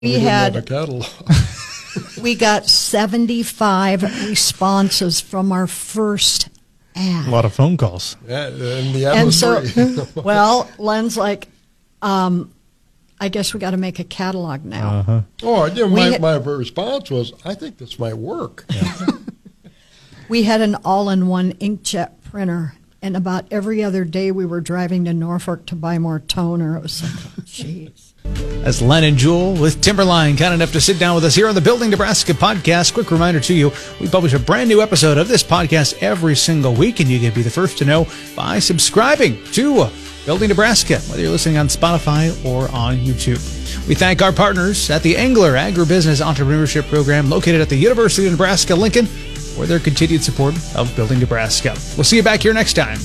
We had a catalog. We got 75 responses from our first ad. A lot of phone calls. Yeah, and the ad was free. Well, Len's like, I guess we got to make a catalog now. Uh-huh. Oh, my response was, I think this might work. Yeah. We had an all-in-one inkjet printer, and about every other day we were driving to Norfolk to buy more toner. It was like, oh, jeez. That's Len and Jewel with Timberline, kind enough to sit down with us here on the Building Nebraska podcast. Quick reminder to you, we publish a brand new episode of this podcast every single week, and you can be the first to know by subscribing to Building Nebraska, whether you're listening on Spotify or on YouTube. We thank our partners at the Angler Agribusiness Entrepreneurship Program located at the University of Nebraska-Lincoln for their continued support of Building Nebraska. We'll see you back here next time.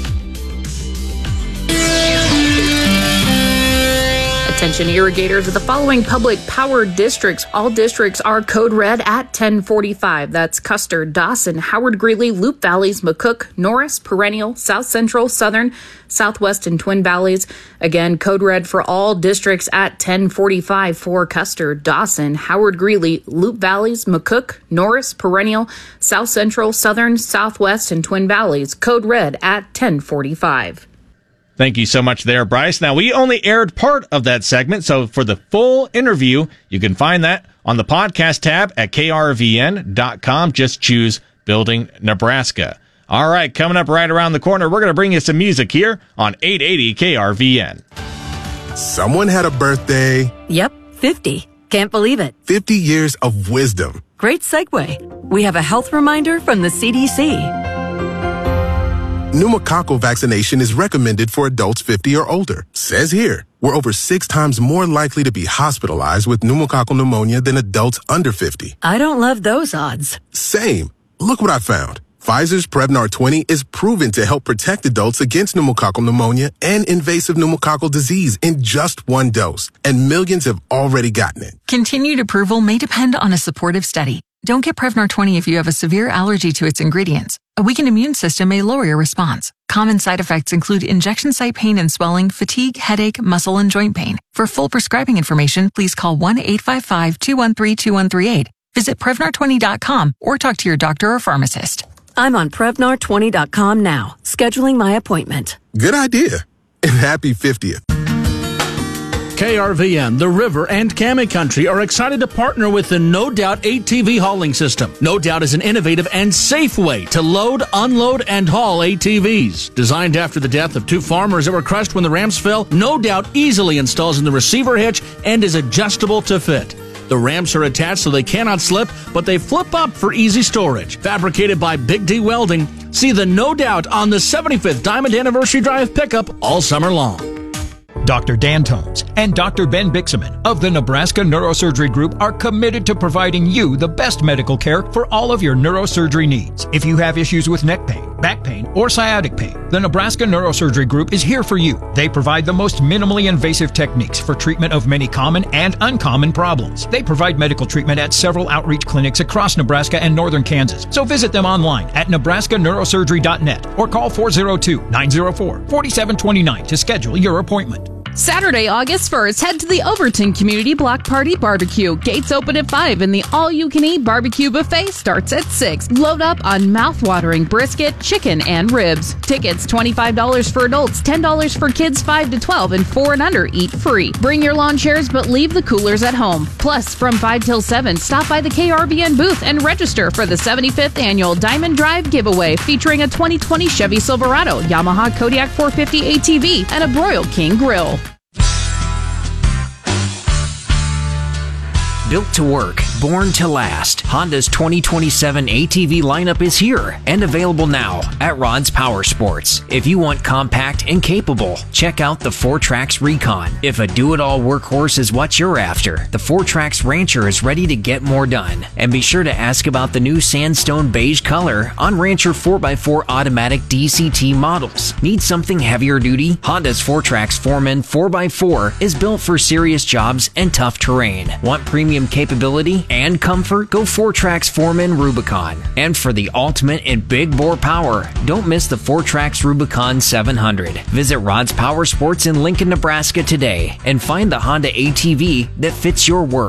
Attention irrigators of the following public power districts. All districts are code red at 1045. That's Custer, Dawson, Howard Greeley, Loup Valleys, McCook, Norris, Perennial, South Central, Southern, Southwest, and Twin Valleys. Again, code red for all districts at 1045 for Custer, Dawson, Howard Greeley, Loup Valleys, McCook, Norris, Perennial, South Central, Southern, Southwest, and Twin Valleys. Code red at 1045. Thank you so much there, Bryce. Now, we only aired part of that segment, so for the full interview, you can find that on the podcast tab at krvn.com. Just choose Building Nebraska. All right, coming up right around the corner, we're going to bring you some music here on 880 KRVN. Someone had a birthday. Yep, 50. Can't believe it. 50 years of wisdom. Great segue. We have a health reminder from the CDC. Pneumococcal vaccination is recommended for adults 50 or older. Says here, we're over 6 times more likely to be hospitalized with pneumococcal pneumonia than adults under 50. I don't love those odds. Same. Look what I found. Pfizer's Prevnar 20 is proven to help protect adults against pneumococcal pneumonia and invasive pneumococcal disease in just 1 dose. And millions have already gotten it. Continued approval may depend on a supportive study. Don't get Prevnar 20 if you have a severe allergy to its ingredients. A weakened immune system may lower your response. Common side effects include injection site pain and swelling, fatigue, headache, muscle, and joint pain. For full prescribing information, please call 1-855-213-2138. Visit Prevnar20.com or talk to your doctor or pharmacist. I'm on Prevnar20.com now, scheduling my appointment. Good idea. And happy 50th. KRVN, The River, and Cami Country are excited to partner with the No Doubt ATV hauling system. No Doubt is an innovative and safe way to load, unload, and haul ATVs. Designed after the death of 2 farmers that were crushed when the ramps fell, No Doubt easily installs in the receiver hitch and is adjustable to fit. The ramps are attached so they cannot slip, but they flip up for easy storage. Fabricated by Big D Welding, see the No Doubt on the 75th Diamond Anniversary Drive pickup all summer long. Dr. Dan Tomes and Dr. Ben Bixaman of the Nebraska Neurosurgery Group are committed to providing you the best medical care for all of your neurosurgery needs. If you have issues with neck pain, back pain, or sciatic pain, the Nebraska Neurosurgery Group is here for you. They provide the most minimally invasive techniques for treatment of many common and uncommon problems. They provide medical treatment at several outreach clinics across Nebraska and northern Kansas. So visit them online at nebraskaneurosurgery.net or call 402-904-4729 to schedule your appointment. Saturday, August 1st, head to the Overton Community Block Party Barbecue. Gates open at 5 and the all-you-can-eat barbecue buffet starts at 6. Load up on mouth-watering brisket, chicken, and ribs. Tickets $25 for adults, $10 for kids 5 to 12, and 4 and under eat free. Bring your lawn chairs, but leave the coolers at home. Plus, from 5 till 7, stop by the KRVN booth and register for the 75th Annual Diamond Drive Giveaway featuring a 2020 Chevy Silverado, Yamaha Kodiak 450 ATV, and a Broil King grill. Built to work, born to last, Honda's 2027 ATV lineup is here and available now at Rod's Power Sports. If you want compact and capable, check out the 4Trax Recon. If a do-it-all workhorse is what you're after, the 4Trax Rancher is ready to get more done. And be sure to ask about the new sandstone beige color on Rancher 4x4 automatic DCT models. Need something heavier duty? Honda's 4Trax Foreman 4x4 is built for serious jobs and tough terrain. Want premium premium capability and comfort, go 4Trax Foreman Rubicon. And for the ultimate in big bore power, don't miss the 4Trax Rubicon 700. Visit Rod's Power Sports in Lincoln, Nebraska today and find the Honda ATV that fits your work.